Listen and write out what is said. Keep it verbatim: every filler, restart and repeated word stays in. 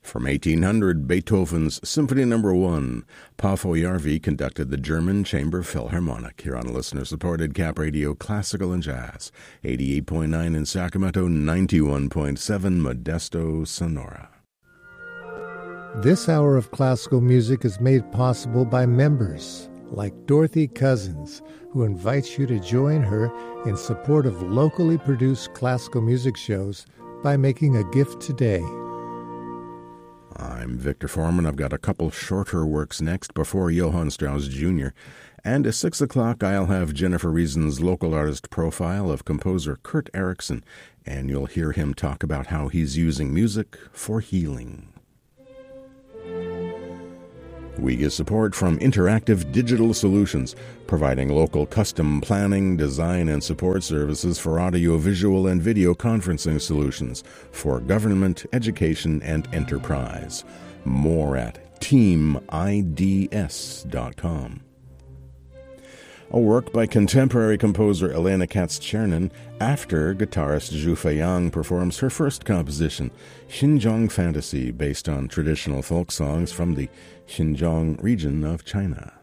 From eighteen hundred, Beethoven's Symphony Number One. Paavo Järvi conducted the German Chamber Philharmonic here on listener-supported Cap Radio Classical and Jazz. eighty-eight point nine in Sacramento, ninety-one point seven Modesto, Sonora. This hour of classical music is made possible by members like Dorothy Cousins, who invites you to join her in support of locally produced classical music shows by making a gift today. I'm Victor Foreman. I've got a couple shorter works next before Johann Strauss Junior And at six o'clock, I'll have Jennifer Reason's local artist profile of composer Kurt Erickson, and you'll hear him talk about how he's using music for healing. We get support from Interactive Digital Solutions, providing local custom planning, design, and support services for audio-visual and video conferencing solutions for government, education, and enterprise. More at team I D S dot com. A work by contemporary composer Elena Katz-Chernin after guitarist Zhu Feiyang performs her first composition, Xinjiang Fantasy, based on traditional folk songs from the Xinjiang region of China.